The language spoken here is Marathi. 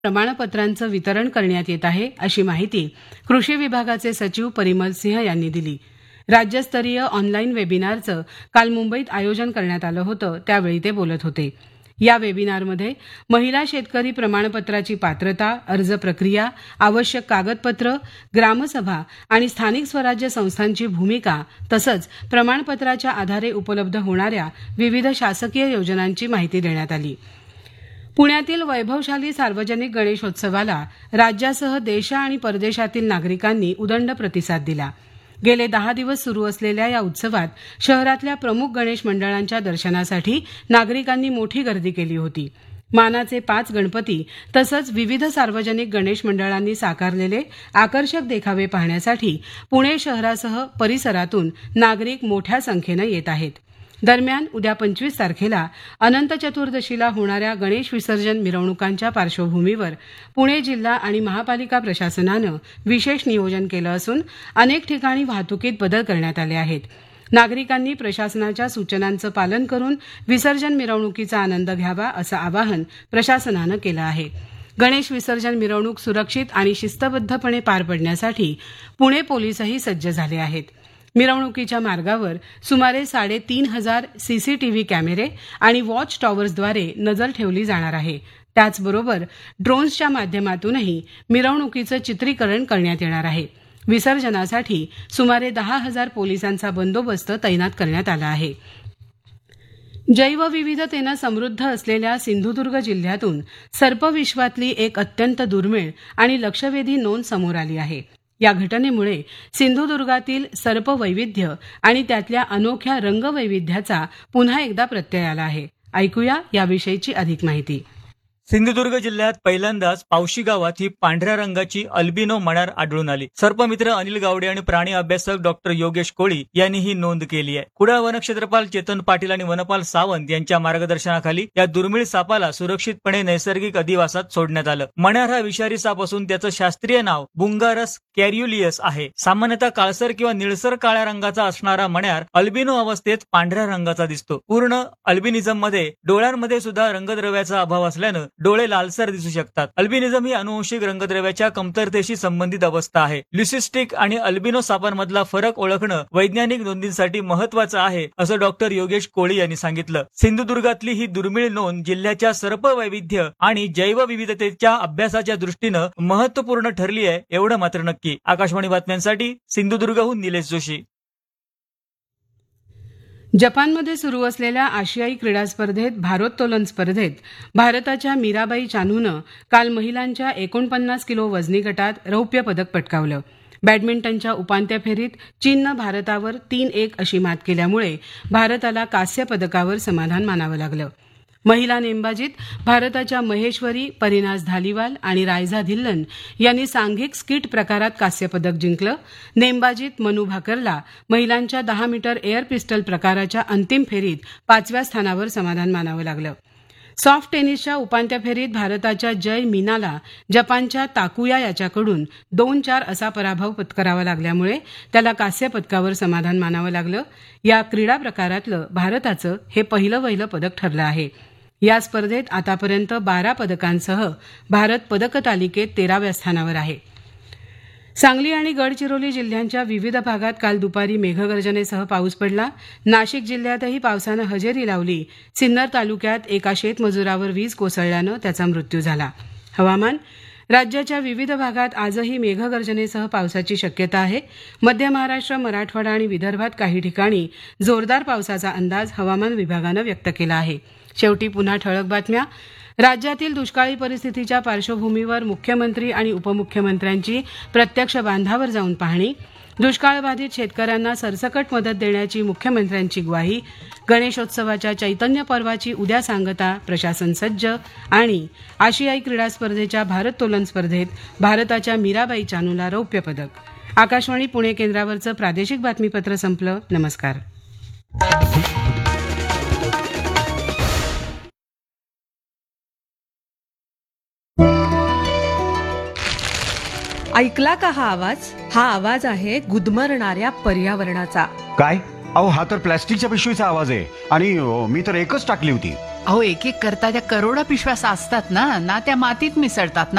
प्रमाणपत्रांचं वितरण करण्यात येत आहे अशी माहिती कृषी विभागाचे सचिव परिमल सिंह यांनी दिली. राज्यस्तरीय ऑनलाईन वेबिनारचं काल मुंबईत आयोजन करण्यात आलं होतं, त्यावेळी ते बोलत होते. या वेबिनारमध्ये महिला शेतकरी प्रमाणपत्राची पात्रता, अर्ज प्रक्रिया, आवश्यक कागदपत्र, ग्रामसभा आणि स्थानिक स्वराज्य संस्थांची भूमिका तसंच प्रमाणपत्राच्या आधारे उपलब्ध होणाऱ्या विविध शासकीय योजनांची माहिती देण्यात आली. पुण्यातील वैभवशाली सार्वजनिक गणेशोत्सवाला राज्यासह देश आणि परदेशातील नागरिकांनी उदंड प्रतिसाद दिला. गेले 10 दिवस सुरू असलेल्या या उत्सवात शहरातल्या प्रमुख गणेश मंडळांच्या दर्शनासाठी नागरिकांनी मोठी गर्दी केली होती. मानाचे 5 गणपती तसंच विविध सार्वजनिक गणेश मंडळांनी साकारलेले आकर्षक देखावे पाहण्यासाठी पुणे शहरासह परिसरातून नागरिक मोठ्या संख्येनं येत आहेत. दरम्यान उद्या 25 तारखेला अनंत चतुर्दशीला होणाऱ्या गणेश विसर्जन मिरवणुकांच्या पार्श्वभूमीवर पुणे जिल्हा आणि महापालिका प्रशासनानं विशेष नियोजन केलं असून अनेक ठिकाणी वाहतुकीत बदल करण्यात आले आहेत. नागरिकांनी प्रशासनाच्या सूचनांचं पालन करून विसर्जन मिरवणुकीचा आनंद घ्यावा असं आवाहन प्रशासनानं केलं आहे. गणेश विसर्जन मिरवणूक सुरक्षित आणि शिस्तबद्धपणे पार पडण्यासाठी पुणे पोलीसही सज्ज झाले आहेत. मिरवणुकीच्या मार्गावर सुमारे 3,500 सीसीटीव्ही कॅमेरे आणि वॉच टॉवर्सद्वारे नजर ठेवली जाणार आहे. त्याचबरोबर ड्रोन्सच्या माध्यमातूनही मिरवणुकीचं चित्रीकरण करण्यात येणार आहे. विसर्जनासाठी सुमारे 10,000 पोलिसांचा बंदोबस्त तैनात करण्यात आला आहे. जैवविविधतेनं समृद्ध असलेल्या सिंधुदुर्ग जिल्ह्यातून सर्पविश्वातली एक अत्यंत दुर्मिळ आणि लक्षवेधी नोंद समोर आली आहे. या घटनेमुळे सिंधुदुर्गातील सर्पवैविध्य आणि त्यातल्या अनोख्या रंगवैविध्याचा पुन्हा एकदा प्रत्यय आला आहे. ऐकूया याविषयीची अधिक माहिती. सिंधुदुर्ग जिल्ह्यात पहिल्यांदाच पावशी गावात ही पांढऱ्या रंगाची अल्बिनो मणार आढळून आली. सर्पमित्र अनिल गावडे आणि प्राणी अभ्यासक डॉक्टर योगेश कोळी यांनी ही नोंद केली आहे. कुडाळ वनक्षेत्रपाल चेतन पाटील आणि वनपाल सावंत यांच्या मार्गदर्शनाखाली या दुर्मिळ सापाला सुरक्षितपणे नैसर्गिक अधिवासात सोडण्यात आलं. मणार हा विषारी साप असून त्याचं शास्त्रीय नाव बुंगारस कॅर्युलियस आहे. सामान्यतः काळसर किंवा निळसर काळ्या रंगाचा असणारा मण्यार अल्बिनो अवस्थेत पांढऱ्या रंगाचा दिसतो. पूर्ण अल्बिनिझम मध्ये डोळ्यांमध्ये सुद्धा रंगद्रव्याचा अभाव असल्यानं डोळे लालसर दिसू शकतात. अल्बिनिझम ही अनुवंशिक रंगद्रव्याच्या कमतरतेशी संबंधित अवस्था आहे. ल्युसिस्टिक आणि अल्बिनो सापांमधला फरक ओळखणं वैज्ञानिक नोंदींसाठी महत्वाचं आहे असं डॉक्टर योगेश कोळी यांनी सांगितलं. सिंधुदुर्गातली ही दुर्मिळ नोंद जिल्ह्याच्या सर्पवैविध्य आणि जैवविविधतेच्या अभ्यासाच्या दृष्टीनं महत्वपूर्ण ठरली आहे एवढं मात्र नक्की. आकाशवाणी बातम्यांसाठी सिंधुदुर्गहून निलेश जोशी. जपानमध्ये सुरू असलेल्या आशियाई क्रीडा स्पर्धेत भारोत्तोलन स्पर्धेत भारताच्या मीराबाई चानूनं काल महिलांच्या 49 किलो वजनी गटात रौप्य पदक पटकावलं. बॅडमिंटनच्या उपांत्य फेरीत चीननं भारतावर 3-1 अशी मात केल्यामुळे भारताला कांस्य पदकावर समाधान मानावं लागलं. महिला नेमबाजीत भारताच्या महेश्वरी, परिनाज धालीवाल आणि रायझा धिल्लन यांनी सांघिक स्किट प्रकारात कांस्य पदक जिंकलं. नेमबाजीत मनू भाकरला महिलांच्या 10 मीटर एअर पिस्टल प्रकाराच्या अंतिम फेरीत 5व्या स्थानावर समाधान मानावं लागलं. सॉफ्ट टेनिसच्या उपांत्य फेरीत भारताच्या जय मीनाला जपानच्या ताकुया याच्याकडून 2-4 असा पराभव पत्करावा लागल्यामुळे त्याला कांस्य पदकावर समाधान मानावं लागलं. या क्रीडा प्रकारातलं भारताचं हे पहिलं पदक ठरलं आहे. या स्पर्धेत आतापर्यंत 12 पदकांसह भारत पदक तालिकेत 13व्या स्थानावर आहे. सांगली आणि गडचिरोली जिल्ह्यांच्या विविध भागात काल दुपारी मेघगर्जनेसह पाऊस पडला. नाशिक जिल्ह्यातही पावसानं हजेरी लावली. सिन्नर तालुक्यात एका शेतमजुरावर वीज कोसळल्यानं त्याचा मृत्यू झाला. हवामान. राज्याच्या विविध भागात आजही मेघगर्जनेसह पावसाची शक्यता आहे. मध्य महाराष्ट्र, मराठवाडा आणि विदर्भात काही ठिकाणी जोरदार पावसाचा अंदाज हवामान विभागानं व्यक्त केला आहे. शेवटी पुन्हा ठळक बातम्या. राज्यातील दुष्काळी परिस्थितीच्या पार्श्वभूमीवर मुख्यमंत्री आणि उपमुख्यमंत्र्यांची प्रत्यक्ष बांधावर जाऊन पाहणी. दुष्काळबाधित शेतकऱ्यांना सरसकट मदत देण्याची मुख्यमंत्र्यांची ग्वाही. गणेशोत्सवाच्या चैतन्य पर्वाची उद्या सांगता, प्रशासन सज्ज. आणि आशियाई क्रीडा स्पर्धेच्या भारोत्तोलन स्पर्धेत भारताच्या मीराबाई चानूला रौप्य पदक. आकाशवाणी पुणे केंद्रावरचं प्रादेशिक बातमीपत्र संपलं. नमस्कार. ऐकला का हा आवाज? हा आवाज आहे गुदमरणाऱ्या पर्यावरणाचा. काय? अहो, हा तर प्लॅस्टिकच्या पिशवीचा आवाज आहे. आणि मी तर एकच टाकली होती. अहो एक एक करता त्या करोडा पिशव्या साचतात ना त्या मातीत मिसळतात ना